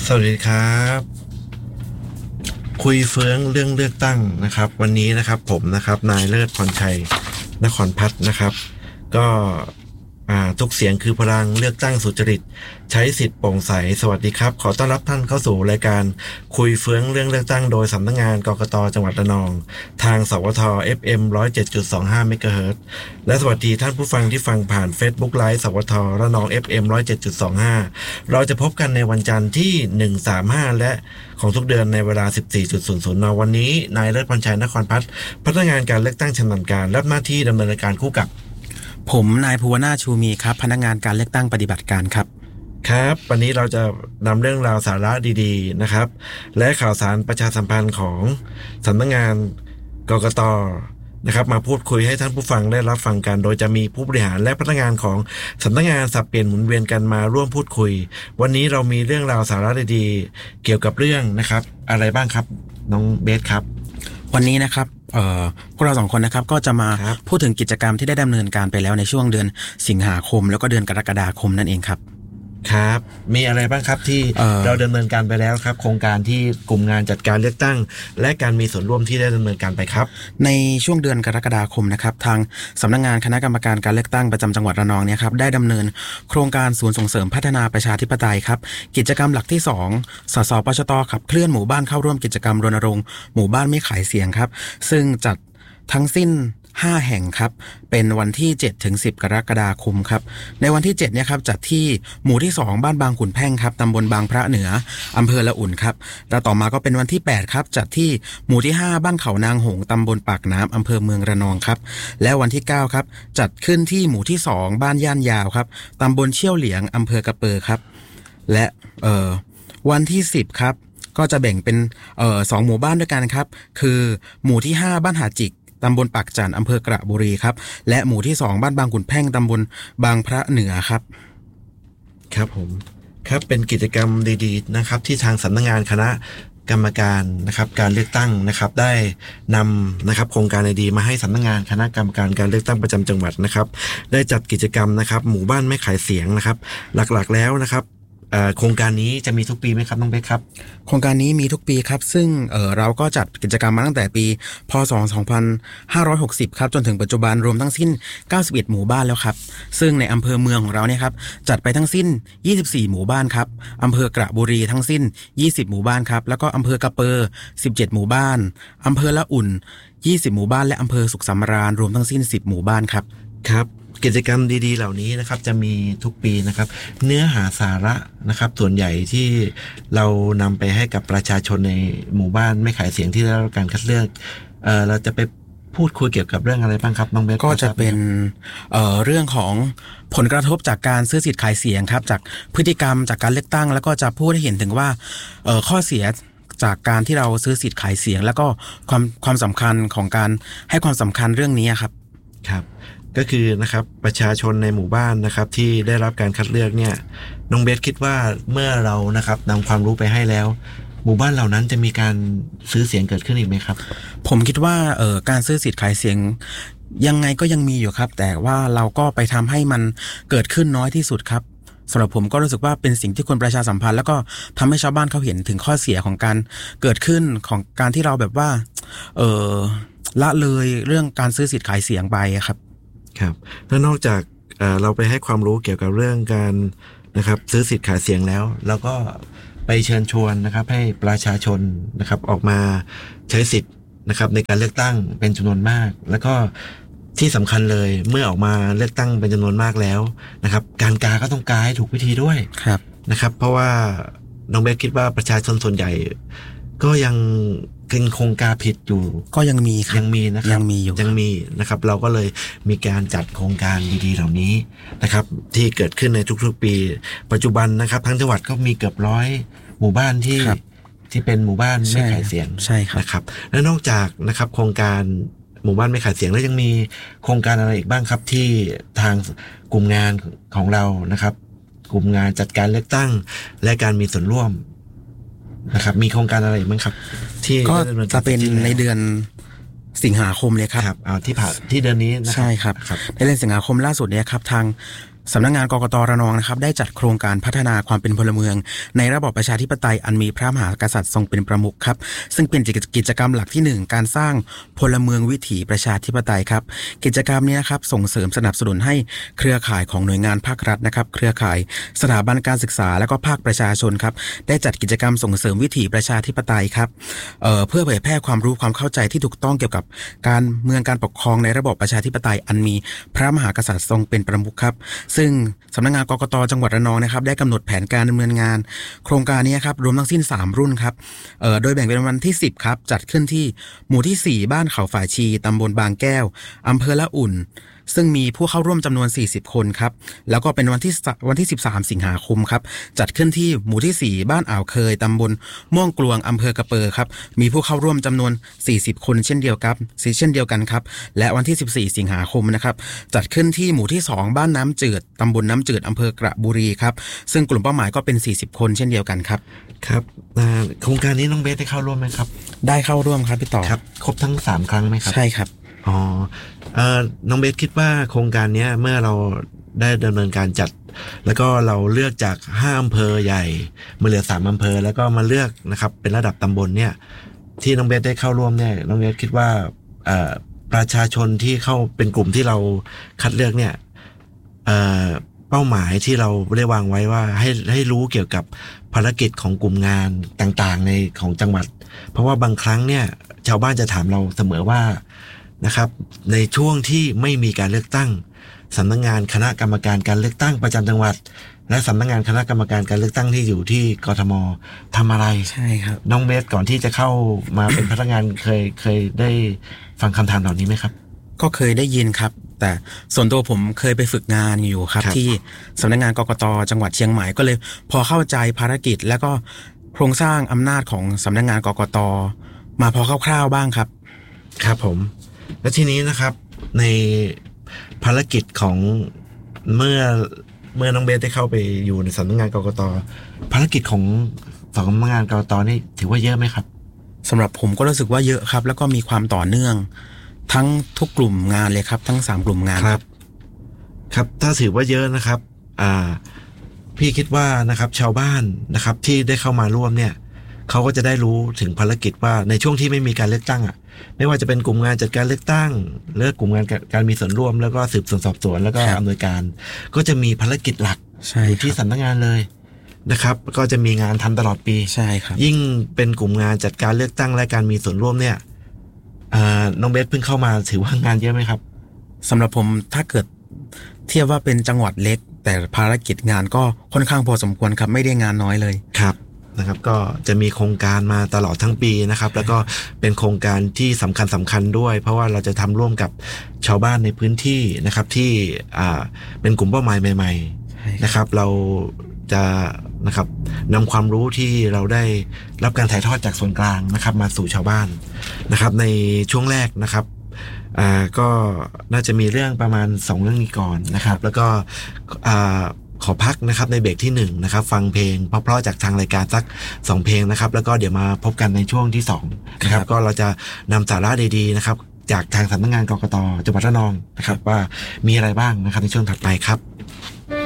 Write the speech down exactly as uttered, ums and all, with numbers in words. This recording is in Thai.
สวัสดีครับคุยเฟื้องเรื่องเลือกตั้งนะครับวันนี้นะครับผมนะครับนายเลิศพรชัยนครพัฒน์นะครับก็ทุกเสียงคือพลังเลือกตั้งสุจริตใช้สิทธิ์โปร่งใสสวัสดีครับขอต้อนรับท่านเข้าสู่รายการคุยเฟื้องเรื่องเลือกตั้งโดยสำนักงานกกตจังหวัดระนองทางสวท เอฟ เอ็ม หนึ่งศูนย์เจ็ดจุดสองห้า เมกะเฮิรตซ์และสวัสดีท่านผู้ฟังที่ฟังผ่าน Facebook Live สวทระนอง เอฟ เอ็ม หนึ่งศูนย์เจ็ดจุดสองห้า เราจะพบกันในวันจันทร์ที่หนึ่งสามห้าและของทุกเดือนในเวลา สิบสี่นาฬิกา น.วันนี้นายเลิศพรชัยนครพัฒน์พนักงานการเลือกตั้งชำนาญการรับหน้าที่ดำเนินการคู่กับผมนายภูวนาถชูมีครับพนักงานการเลือกตั้งปฏิบัติการครับครับวันนี้เราจะนำเรื่องราวสาระดีๆนะครับและข่าวสารประชาสัมพันธ์ของสำนักงานกกตนะครับมาพูดคุยให้ท่านผู้ฟังได้รับฟังกันโดยจะมีผู้บริหารและพนักงานของสำนักงานสับเปลี่ยนหมุนเวียนกันมาร่วมพูดคุยวันนี้เรามีเรื่องราวสาระดีๆเกี่ยวกับเรื่องนะครับอะไรบ้างครับน้องเบสครับวันนี้นะครับเอ่อพวกเราสองคนนะครับก็จะมาพูดถึงกิจกรรมที่ได้ดำเนินการไปแล้วในช่วงเดือนสิงหาคมแล้วก็เดือนกรกฎาคมนั่นเองครับครับมีอะไรบ้างครับที่เราดำเนินการไปแล้วครับโครงการที่กลุ่มงานจัดการเลือกตั้งและการมีส่วนร่วมที่ได้ดำเนินการไปครับในช่วงเดือนกรกฎาคมนะครับทางสำนักงานคณะกรรมการการเลือกตั้งประจำจังหวัดระนองเนี่ยครับได้ดำเนินโครงการศูนย์ส่งเสริมพัฒนาประชาธิปไตยครับกิจกรรมหลักที่สองสสปชตขับเคลื่อนหมู่บ้านเข้าร่วมกิจกรรมรณรงค์หมู่บ้านไม่ขายเสียงครับซึ่งจัดทั้งสิ้นห้าแห่งครับเป็นวันที่เจ็ดถึงสิบกรกฎาคมครับในวันที่เจ็ดเนี่ยครับจัดที่หมู่ที่สองบ้านบางขุนแพ่งครับตำบลบางพระเหนืออำเภอละอุ่นครับแล้วต่อมาก็เป็นวันที่แปดครับจัดที่หมู่ที่ห้าบ้านเขานางหงตำบลปากน้ำอำเภอเมืองระนองครับและวันที่เก้าครับจัดขึ้นที่หมู่ที่สองบ้านย่านยาวครับตำบลเชี่ยวเหลียงอำเภอกระเปอครับและเอ่อวันที่สิบครับก็จะแบ่งเป็นเอ่อสองหมู่บ้านด้วยกันครับคือหมู่ที่ห้าบ้านหาจิกตำบลปากจันอำเภอกระบุรีครับและหมู่ที่สองบ้านบางขุนแพ่งตำบลบางพระเหนือครับครับผมครับเป็นกิจกรรมดีๆนะครับที่ทางสำนักงานคณะกรรมการนะครับการเลือกตั้งนะครับได้นำนะครับโครงการดีๆมาให้สำนักงานคณะกรรมการการเลือกตั้งประจำจังหวัดนะครับได้จัดกิจกรรมนะครับหมู่บ้านไม่ขายเสียงนะครับหลักๆแล้วนะครับโครงการนี้จะมีทุกปีไหมครับน้องเบคครับโครงการนี้มีทุกปีครับซึ่งเอ่อเราก็จัดกิจกรรมมาตั้งแต่ปีพ.ศ. สองพันห้าร้อยหกสิบครับจนถึงปัจจุบันรวมทั้งสิ้นเก้าสิบเอ็ดหมู่บ้านแล้วครับซึ่งในอำเภอเมืองของเราเนี่ยครับจัดไปทั้งสิ้นยี่สิบสี่หมู่บ้านครับอำเภอกระบุรีทั้งสิ้นยี่สิบหมู่บ้านครับแล้วก็อำเภอกระเปอสิบเจ็ดหมู่บ้านอำเภอละอุ่นยี่สิบหมู่บ้านและอำเภอสุขสำราญรวมทั้งสิ้นสิบหมู่บ้านครับครับกิจกรรมดีๆเหล่านี้นะครับจะมีทุกปีนะครับเนื้อหาสาระนะครับส่วนใหญ่ที่เรานำไปให้กับประชาชนในหมู่บ้านไม่ขายเสียงที่ได้รับการคัดเลือกเอ่อเราจะไปพูดคุยเกี่ยวกับเรื่องอะไรบ้างครับน้องเบสก็จะเป็นเอ่อเรื่องของผลกระทบจากการซื้อสิทธิ์ขายเสียงครับจากพฤติกรรมจากการเลือกตั้งแล้วก็จะพูดให้เห็นถึงว่าเอ่อข้อเสียจากการที่เราซื้อสิทธิ์ขายเสียงแล้วก็ความความสำคัญของการให้ความสำคัญเรื่องนี้ครับครับก็คือนะครับประชาชนในหมู่บ้านนะครับที่ได้รับการคัดเลือกเนี่ยน้องเบสคิดว่าเมื่อเรานะครับนำความรู้ไปให้แล้วหมู่บ้านเหล่านั้นจะมีการซื้อเสียงเกิดขึ้นอีกไหมครับผมคิดว่าเอ่อการซื้อสิทธิ์ขายเสียงยังไงก็ยังมีอยู่ครับแต่ว่าเราก็ไปทำให้มันเกิดขึ้นน้อยที่สุดครับสำหรับผมก็รู้สึกว่าเป็นสิ่งที่ควรประชาสัมพันธ์แล้วก็ทำให้ชาวบ้านเขาเห็นถึงข้อเสียของการเกิดขึ้นของการที่เราแบบว่าเออละเลยเรื่องการซื้อสิทธิ์ขายเสียงไปครับครับแล้วนอกจากเอ่อเราไปให้ความรู้เกี่ยวกับเรื่องการนะครับซื้อสิทธิ์ขายเสียงแล้วแล้วก็ไปเชิญชวนนะครับให้ประชาชนนะครับออกมาใช้สิทธิ์นะครับในการเลือกตั้งเป็นจำนวนมากแล้วก็ที่สำคัญเลยเมื่อออกมาเลือกตั้งเป็นจำนวนมากแล้วนะครับการกาก็ต้องกาให้ถูกวิธีด้วยครับนะครับเพราะว่าน้องเบสคิดว่าประชาชนส่วนใหญ่ก็ยังเป็นโครงการผิดอยู่ก็ยังมียังมีนะครับยังมีอยู่ยังมีนะครับเราก็เลยมีการจัดโครงการดีๆเหล่านี้นะครับที่เกิดขึ้นในทุกๆปีปัจจุบันนะครับทั้งจังหวัดก็มีเกือบร้อยหมู่บ้านที่ที่เป็นหมู่บ้านไม่ขายเสียงใช่ครับนะครับและนอกจากนะครับโครงการหมู่บ้านไม่ขายเสียงแล้วยังมีโครงการอะไรอีกบ้างครับที่ทางกลุ่มงานของเรานะครับกลุ่มงานจัดการเลือกตั้งและการมีส่วนร่วมนะครับมีโครงการอะไรบ้างครับที่ก็จะเป็นในเดือนสิงหาคมเลยครับครับเอาที่ผ่านที่เดือนนี้นะใช่ครับในเดือนสิงหาคมล่าสุดเนี่ยครับทางสำนักงานกกต.ระนองนะครับได้จัดโครงการพัฒนาความเป็นพลเมืองในระบอบประชาธิปไตยอันมีพระมหากษัตริย์ทรงเป็นประมุขครับซึ่งเป็นกิจกรรมหลักที่หนึ่งการสร้างพลเมืองวิถีประชาธิปไตยครับกิจกรรมนี้นะครับส่งเสริมสนับสนุนให้เครือข่ายของหน่วยงานภาครัฐนะครับเครือข่ายสถาบันการศึกษาและก็ภาคประชาชนครับได้จัดกิจกรรมส่งเสริมวิถีประชาธิปไตยครับเอ่อเพื่อเผยแพร่ความรู้ความเข้าใจที่ถูกต้องเกี่ยวกับการเมืองการปกครองในระบอบประชาธิปไตยอันมีพระมหากษัตริย์ทรงเป็นประมุขครับซึ่งสำนักงานกกต.จังหวัดระนองนะครับได้กำหนดแผนการดำเนินงานโครงการนี้ครับรวมทั้งสิ้นสามรุ่นครับเอ่อโดยแบ่งเป็นวันที่สิบครับจัดขึ้นที่หมู่ที่สี่บ้านเขาฝายชีตำบลบางแก้วอำเภอละอุ่นซึ่งมีผู้เข้าร่วมจำนวนสี่สิบคนครับแล้วก็เป็นวันที่วันที่สิบสามสิงหาคมครับจัดขึ้นที่หมู่ที่สี่บ้านอ่าวเคยตำบลม่วงกลวงอำเภอกระเปอครับมีผู้เข้าร่วมจำนวนสี่สิบคนเช่นเดียวกับเช่นเดียวกันครับและวันที่สิบสี่สิงหาคมนะครับจัดขึ้นที่หมู่ที่สองบ้านน้ำจืดตำบลน้ำจืดอำเภอกระบุรีครับซึ่งกลุ่มเป้าหมายก็เป็นสี่สิบคนเช่นเดียวกันครับครับโครงการนี้น้องเบสได้เข้าร่วมไหมครับได้เข้าร่วมครับพี่ต่อครับครบทั้งสามครั้งไหมครับใช่ครับอ๋อเอ่อน้องเบสคิดว่าโครงการนี้เมื่อเราได้ดำเนินการจัดแล้วก็เราเลือกจากห้าอำเภอใหญ่มาเหลือสามอำเภอแล้วก็มาเลือกนะครับเป็นระดับตำบลเนี่ยที่น้องเบสได้เข้าร่วมเนี่ยน้องเบสคิดว่าเอ่อประชาชนที่เข้าเป็นกลุ่มที่เราคัดเลือกเนี่ยเอ่อเป้าหมายที่เราได้วางไว้ว่าให้ให้รู้เกี่ยวกับภารกิจของกลุ่มงานต่างๆในของจังหวัดเพราะว่าบางครั้งเนี่ยชาวบ้านจะถามเราเสมอว่านะครับในช่วงที่ไม่มีการเลือกตั้งสำนักงานคณะกรรมการการเลือกตั้งประจำจังหวัดและสำนักงานคณะกรรมการการเลือกตั้งที่อยู่ที่กทม.ทำอะไรใช่ครับน้องเบสก่อนที่จะเข้ามาเป็นพนักงานเคยเคยได้ฟังคำถามเหล่านี้ไหมครับก็เคยได้ยินครับแต่ส่วนตัวผมเคยไปฝึกงานอยู่ครับที่สำนักงานกกต.จังหวัดเชียงใหม่ก็เลยพอเข้าใจภารกิจและก็โครงสร้างอำนาจของสำนักงานกกต.มาพอคร่าวๆบ้างครับครับผมและทีนี้นะครับในภารกิจของเมื่อเมื่อน้องเบสได้เข้าไปอยู่ในสำนักงานกกต.ภารกิจของสำนักงานกกต.นี่ถือว่าเยอะไหมครับสำหรับผมก็รู้สึกว่าเยอะครับแล้วก็มีความต่อเนื่องทั้งทุกกลุ่มงานเลยครับทั้งสามกลุ่มงานครับครับถ้าถือว่าเยอะนะครับอ่าพี่คิดว่านะครับชาวบ้านนะครับที่ได้เข้ามาร่วมเนี่ยเขาก็จะได้รู้ถึงภารกิจว่าในช่วงที่ไม่มีการเลือกตั้งอ่ะไม่ว่าจะเป็นกลุ่มงานจัดการเลือกตั้งหรือกลุ่มงานการมีส่วนร่วมแล้วก็สืบสวนสอบสวนแล้วก็อำนวยการก็จะมีภารกิจหลักอยู่ที่สำนักงานเลยนะครับก็จะมีงานทำตลอดปีใช่ครับยิ่งเป็นกลุ่มงานจัดการเลือกตั้งและการมีส่วนร่วมเนี่ยน้องเบสเพิ่งเข้ามาถือว่างานเยอะไหมครับสำหรับผมถ้าเกิดเทียบว่าเป็นจังหวัดเล็กแต่ภารกิจงานก็ค่อนข้างพอสมควรครับไม่ได้งานน้อยเลยครับนะครับก็จะมีโครงการมาตลอดทั้งปีนะครับแล้วก็เป็นโครงการที่สำคัญสำคัญด้วยเพราะว่าเราจะทำร่วมกับชาวบ้านในพื้นที่นะครับที่อ่าเป็นกลุ่มเป้าหมายใหม่ๆนะครับเราจะนะครับนำความรู้ที่เราได้รับการถ่ายทอดจากส่วนกลางนะครับมาสู่ชาวบ้านนะครับในช่วงแรกนะครับอ่าก็น่าจะมีเรื่องประมาณสองเรื่องนี้ก่อนนะครับแล้วก็อ่าขอพักนะครับในเบรกที่หนึ่งนะครับฟังเพลงเพราะๆจากทางรายการสักสองเพลงนะครับแล้วก็เดี๋ยวมาพบกันในช่วงที่สองนะครับก็เราจะนำสาระดีๆนะครับจากทางสำนักงานกกต.จังหวัดระนองนะครับว่ามีอะไรบ้างนะครับในช่วงถัดไปครับ